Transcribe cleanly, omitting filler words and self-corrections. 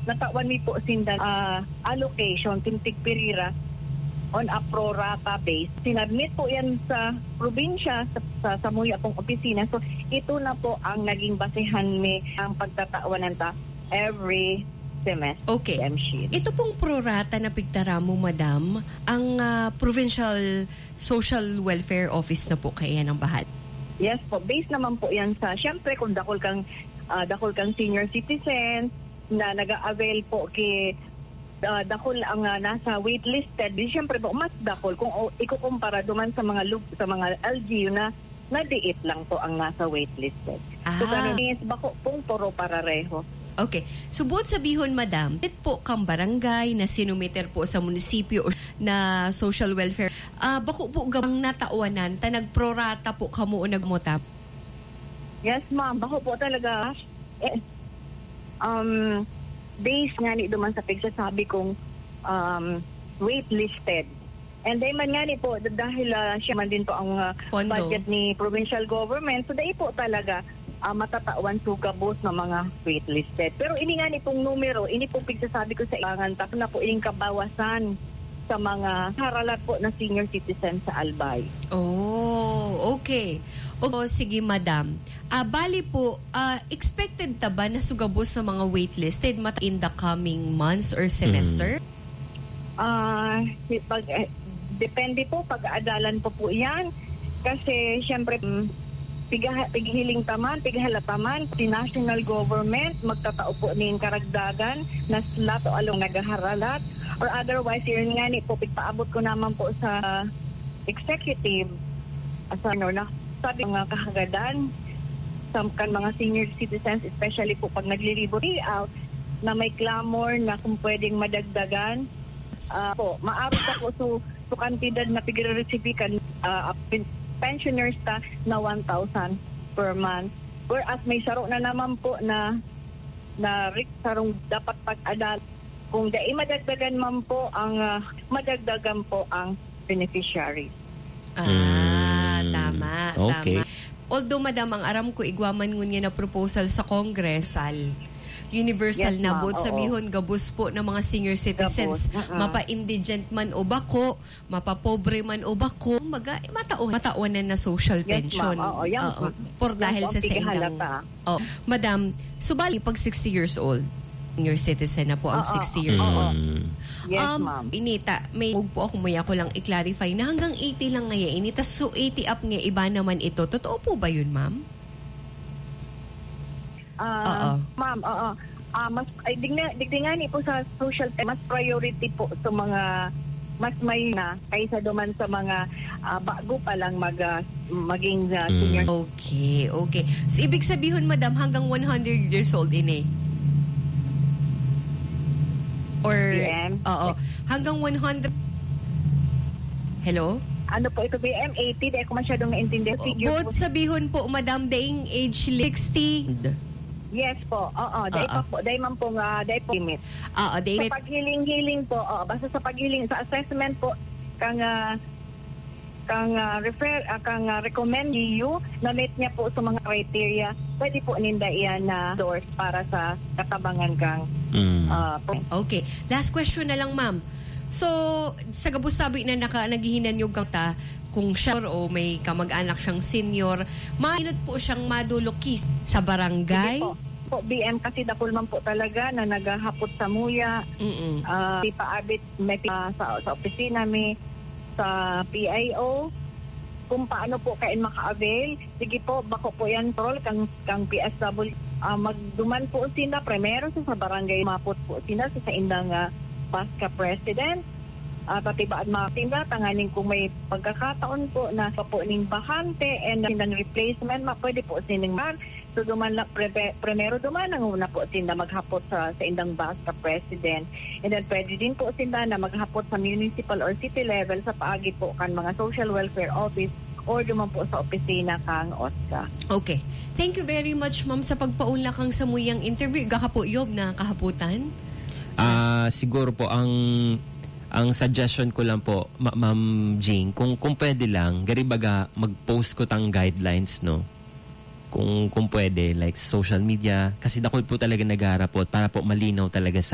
natawan mi po sinda allocation tintig pirira on a pro rata base. Sinabmit po yan sa probinsya, sa Samuya pong opisina. So, ito na po ang naging basehan mi ang pagtatawan ta every semester. Okay. Ito pong pro rata na pigtara mo, madam, ang Provincial Social Welfare Office na po kaya ng Bahad. Yes po. Based naman po yan sa, syempre kung dakol kang senior citizen na nag-avail po dakol ang nasa waitlisted, di syempre po mas dakol kung ikukumpara duman sa mga LGU na diit lang po ang nasa waitlisted. So ganun is bako pong puro parareho. Okay. So buot sabihon, madam, ito po kang barangay na sinumiter po sa munisipyo na social welfare. Bako po gabang natauanan ta nagprorata po kamo o nagmutap? Yes, ma'am. Bako po talaga based nga ni duman sa pagsasabi kong waitlisted. And then man nga ni po, dahil siya man din po ang budget ni provincial government, so dahil po talaga matatawan sugabos ng mga waitlisted. Pero ini nga ni pong numero, ini pong pagsasabi ko sa ilangan, tapos na po ining kabawasan sa mga haralat po na senior citizen sa Albay. Oh, okay. O sige, madam. Bali po, expected ta ba na sugabos sa mga waitlisted in the coming months or semester? Depende po, pag-aadalan po yan. Kasi, syempre, pighiling taman, pighalataman, si national government, magtatao po ning karagdagan na slot o along nagaharalat. Or otherwise, yun nga ni po, pigpaabot ko naman po sa executive, na sabi mga kahagadan, kan mga senior citizens, especially po pag naglilibo out, na may clamor na kung pwedeng madagdagan, maaro ka po so kantidad na pigre-recipikan pensioners ta na 1,000 per month. Whereas may saro na naman po na sarong dapat pag-adal. Kung dai madagdagan man po madagdagan po ang beneficiaries. Tama. Okay. Tama. Although, madam, ang aram ko, igwaman ngun na proposal sa Congress, universal yes, na bot sabihon gabos po ng mga senior citizens, mapa-indigent man o bako, mapapobre man o bako, mataunan na social pension. Por dahil sa indang. Madam, subali pag 60 years old, senior citizen na po ang 60 years old. Yes, ma'am. Inita, may po ako maya ko lang i-clarify na hanggang 80 lang ngayon. Inita, so 80 up nga iba naman ito. Totoo po ba yun, ma'am? Ma'am, mas digdingani po sa social mas priority po sa mga mas may na kaysa duman sa mga bago pa lang maging senior. Okay. So ibig sabihin, madam, hanggang 100 years old ini. Or hanggang 100. Hello? Ano po ito, BM 80, dahil ko masyadong naintindihan figure. Both sabihon po, madam, daing age 60. Yes po. Dahil man po limit. Sa paghiling-hiling po, basta sa paghiling, sa assessment po, kang recommend you na meet niya po sa mga criteria, pwede po ninda iyan na doors para sa katabangan kang Okay. Last question na lang, ma'am. So, sa gabos sabi na naghihinan yung kata, kung siya o may kamag-anak siyang senior, mainot po siyang madulokis sa barangay? Po, BM kasi dakol man po talaga na naghahapot sa muya. Di paabit may sa opisina may sa PIO. Kung paano po kain maka-avail, sige po, bako po yan role kang PSW. Magduman po sila, primero sa barangay, mapot po sila sa indang Pasca President. Tatibaan mga tinda, tanganin kung may pagkakataon po na po ning bakante and ng replacement, pwede po sining man. So duman lang, primero duman, nanguna po sila maghapot sa indang Pasca President. And then pwede din po sila na maghapot sa municipal or city level sa paagi po kan mga social welfare office or duman po sa opisina kang OSCA. Okay. Thank you very much, ma'am, sa pagpaunla kang sa muyang interview. Gakapo, Yob, na kahaputan? Siguro po, ang suggestion ko lang po, Ma'am Jing, kung pwede lang, garibaga, mag-post ko tang guidelines, no? Kung pwede, like social media, kasi dakol po talaga nag-aarapot para po malinaw talaga sa